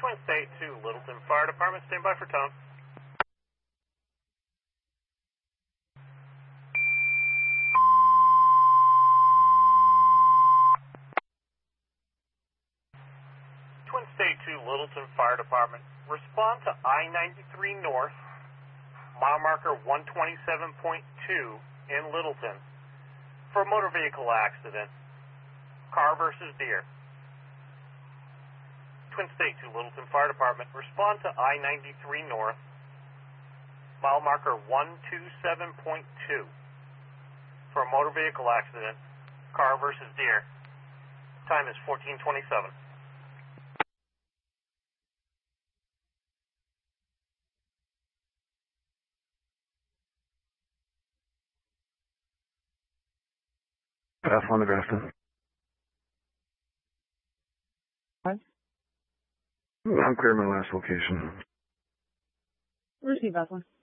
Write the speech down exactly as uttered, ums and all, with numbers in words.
Twin State to Littleton Fire Department, stand by for tone. Twin State to Littleton Fire Department, respond to I ninety-three North, mile marker one twenty-seven point two in Littleton for a motor vehicle accident, car versus deer. Twin State to Littleton Fire Department, respond to I ninety-three North, mile marker one twenty-seven point two for a motor vehicle accident, car versus deer. Time is fourteen twenty-seven. Pathfinder Grafton. What? I'm clear my last location. Receive that one.